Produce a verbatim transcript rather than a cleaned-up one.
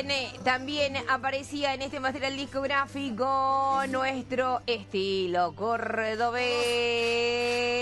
También, eh, también aparecía en este material discográfico nuestro estilo cordobés.